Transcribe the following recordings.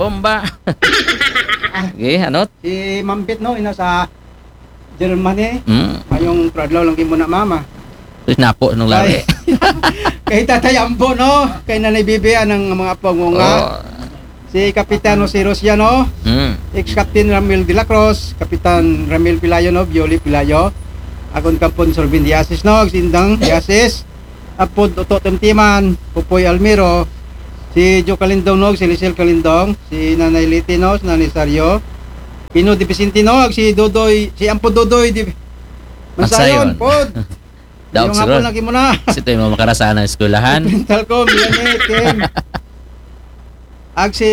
bomba. Okay, ano? Si Mambit no, ina sa Germany. Mm. Yung pradlaw lang mo na mama. Tapos napo nung lari. Kay Tatay Ambo no, kay Nanay Bibian ng mga pangunga. Oh. Si Kapitano si Rosiano, ex-Captain Ramil de la Cruz, Kapitan Ramil Pilayo no, Violi Pilayo. Akon kampon Sorbin Diasis no, Sindang Diasis. Apod Oto Temtiman, Pupoy Almiro, si Jo Kalindong no, si Lisel Kalindong, si Nanay Litino, si Nanay Sario, Pino Di Vicentino, si Dodoy, si Ampo Dodoy di Mansayon, pod. Daog Yung siguro. hapon lagi mo na. Kasi ito yung makarasaan ng eskwelahan. Mental ko, Milanet, Ken. Ag si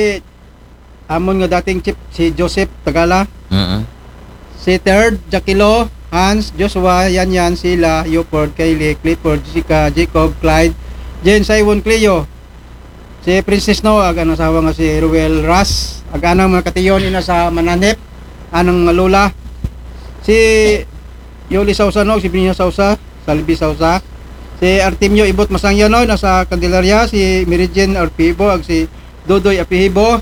amon nga dating chip, si Joseph Tagala, si Third, Jaquilo, Hans, Joshua, Yan, Sila, Yupord, Kaylee, Clifford, Jessica, Jacob, Clyde, Jen, Simon, Cleo, si Princess No, ag anong asawa nga si Ruel Ras, ag anong mga katiyon ina sa Mananip, anong lula, si Yoli Sausa No, si Binyo Sausa, Salvi Sausa, si Artemio Ibot Masangya No, nasa Candelaria, si Meridian Arpibo, ag si Dodoy Apihibo,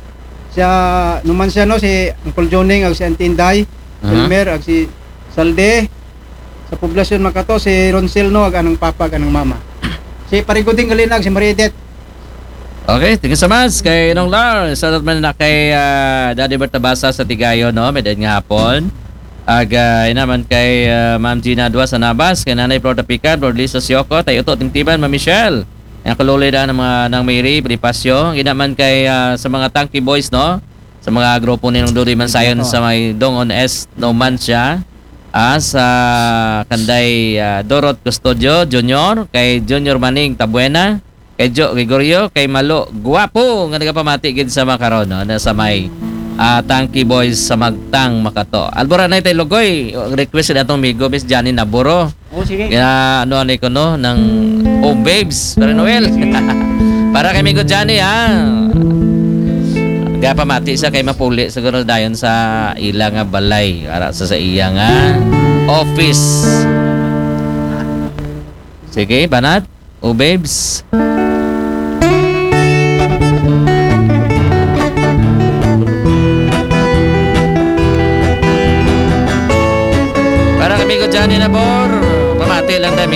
siya numan siya no, si Uncle Joning, ag si Antinday, Elmer, ag si Salde, sa poblasyon Makato, si Ronsel no, ag anong papa, ag anong mama. Si Pariguding Galinag, si Maridet. Okay, thank you so much kay Nong Lar. Salamat man na kay Daddy Bertabasa sa Tigayo, no? Medad nga hapon. Naman kay Ma'am Gina Dua sa Nabas, kay Nanay Flor Tapican, Lord Lisa Sioko, tayo to, Tintiban, Ma'am Michelle. Ang kalulay na ng Mary, Pilipasyo. Ginaman kay sa mga Tanky Boys, no? Sa mga grupo ni Nong Duri Mansayon sa may Dongon S, no man siya. Sa Kanday Dorot Custodio Junior, kay Junior Maning Tabuena, kay Jo Gregorio, kay Malo Guwapo nga nagapamati gid sa makaron no, na sa may Tanky Boys sa Magtang Makato. Albora na tay Logoy, request na atong migo Miss Johnny Naburo. Oh, sige. Kaya ano ko no ng Oh Babes para Noel. Para kay migo Johnny ha. Gapamati sa kay mapuli siguro dayon sa ila nga balay para sa iya nga office. Sige, banat. Oh babes. Para kami ko dyan na por. Pamati lang tayo